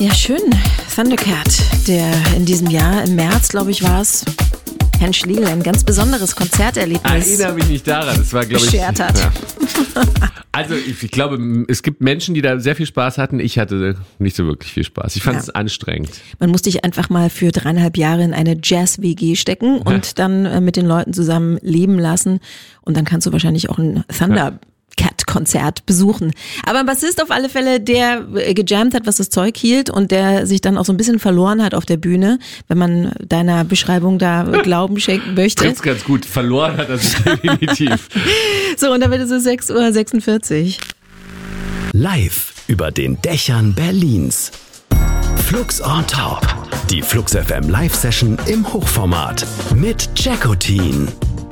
Ja, schön. Thundercat, der in diesem Jahr, im März, glaube ich, war es, Herrn Schlegel ein ganz besonderes Konzerterlebnis. Erinnere mich nicht daran. Das war, glaube ich. Beschert hat. Ja. Also, ich glaube, es gibt Menschen, die da sehr viel Spaß hatten. Ich hatte nicht so wirklich viel Spaß. Ich fand es anstrengend. Man muss dich einfach mal für 3,5 Jahre in eine Jazz-WG stecken und dann mit den Leuten zusammen leben lassen. Und dann kannst du wahrscheinlich auch ein Thundercat-Konzert besuchen. Aber ein Bassist auf alle Fälle, der gejammt hat, was das Zeug hielt und der sich dann auch so ein bisschen verloren hat auf der Bühne, wenn man deiner Beschreibung da Glauben schenken möchte. Ganz gut. Verloren hat er sich definitiv. So, und dann wird es so 6:46 Uhr. Live über den Dächern Berlins. Flux on Top. Die Flux FM Live-Session im Hochformat mit Jackotin.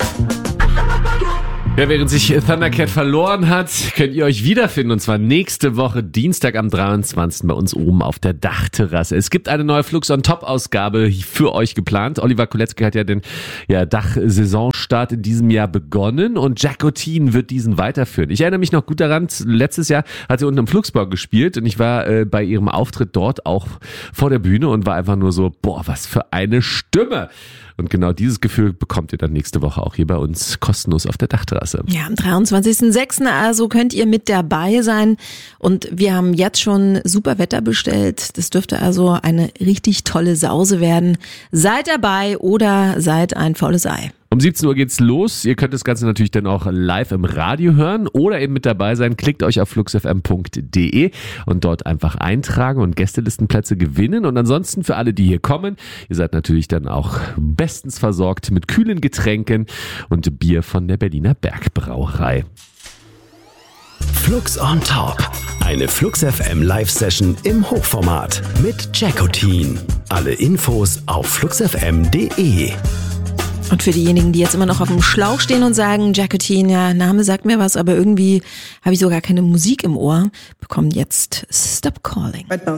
Ja, während sich Thundercat verloren hat, könnt ihr euch wiederfinden, und zwar nächste Woche Dienstag am 23. bei uns oben auf der Dachterrasse. Es gibt eine neue Flux on Top Ausgabe für euch geplant. Oliver Koletzki hat ja den Dachsaisonstart in diesem Jahr begonnen und Jackotin wird diesen weiterführen. Ich erinnere mich noch gut daran, letztes Jahr hat sie unten im Fluxbau gespielt und ich war bei ihrem Auftritt dort auch vor der Bühne und war einfach nur so, boah, was für eine Stimme. Und genau dieses Gefühl bekommt ihr dann nächste Woche auch hier bei uns kostenlos auf der Dachterrasse. Ja, am 23.06. also könnt ihr mit dabei sein. Und wir haben jetzt schon super Wetter bestellt. Das dürfte also eine richtig tolle Sause werden. Seid dabei oder seid ein faules Ei. Um 17 Uhr geht's los. Ihr könnt das Ganze natürlich dann auch live im Radio hören oder eben mit dabei sein. Klickt euch auf fluxfm.de und dort einfach eintragen und Gästelistenplätze gewinnen. Und ansonsten für alle, die hier kommen, ihr seid natürlich dann auch bestens versorgt mit kühlen Getränken und Bier von der Berliner Bergbrauerei. Flux on Top. Eine Flux FM Live-Session im Hochformat mit Jackotin. Alle Infos auf fluxfm.de. Und für diejenigen, die jetzt immer noch auf dem Schlauch stehen und sagen, Jackotin, ja, Name sagt mir was, aber irgendwie habe ich so gar keine Musik im Ohr, bekommen jetzt Stop Calling.